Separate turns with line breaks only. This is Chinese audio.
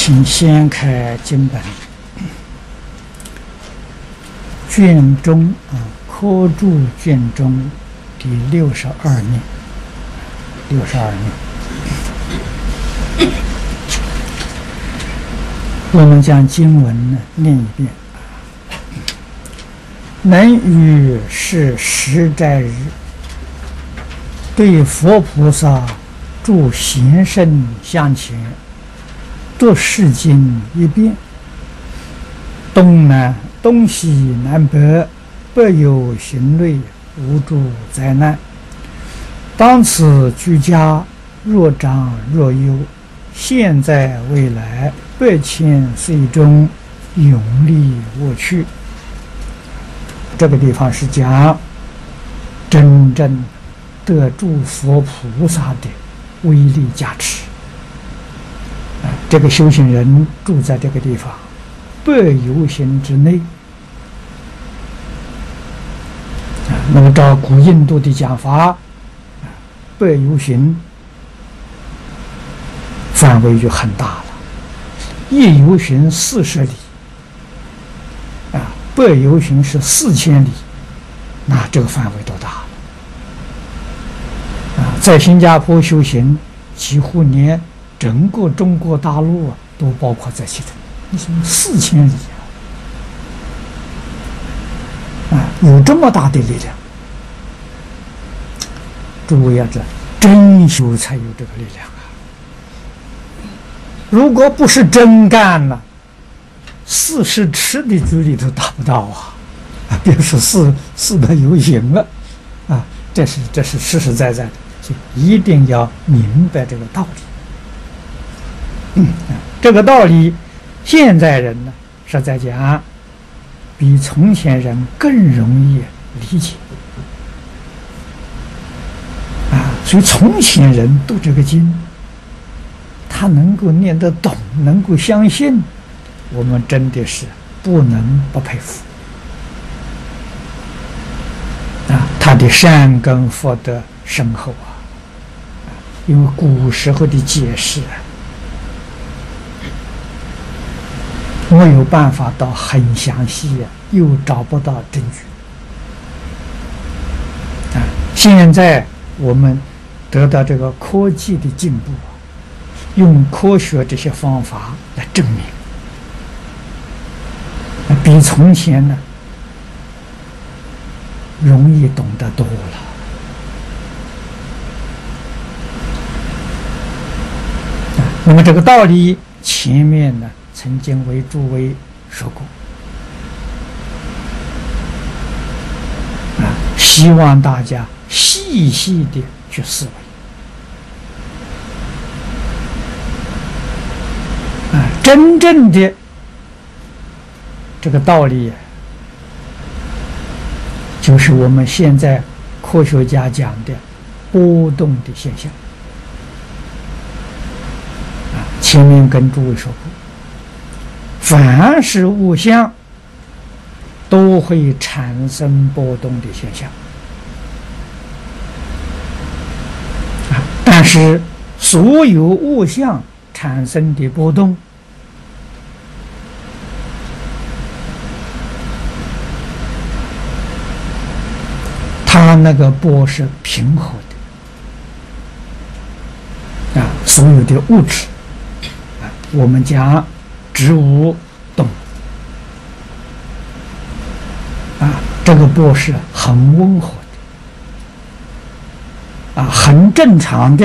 请掀开经本卷中科注卷中第62面，62面。我们将经文呢念一遍。能于是十斋日，对佛菩萨住贤圣像前，读世经一遍，东西南北，不有行类，无诸灾难。当此居家，若长若优，现在未来8,000岁中，永历我去。这个地方是讲真正得诸佛菩萨的威力加持。这个修行人住在这个地方8由行之内。那么照古印度的讲法，8由行范围就很大了，1由行40里，8由行是4000里，那这个范围多大了？在新加坡修行，几乎连整个中国大陆都包括在其中，你说4000里有这么大的力量。诸位要知道，真修才有这个力量如果不是真干了，40尺的距离都达不到别说400由行了这是实实在在的，所以一定要明白这个道理。这个道理，现在人呢是在讲，比从前人更容易理解所以从前人读这个经，他能够念得懂，能够相信，我们真的是不能不佩服他的善根福德深厚因为古时候的解释我有办法到很详细又找不到证据现在我们得到这个科技的进步用科学这些方法来证明比从前呢容易懂得多了那么这个道理前面呢曾经为诸位说过希望大家细细的去思维真正的这个道理就是我们现在科学家讲的波动的现象前面跟诸位说过凡是物象都会产生波动的现象但是所有物象产生的波动它那个波是平和的所有的物质我们讲植物动这个波是很温和的很正常的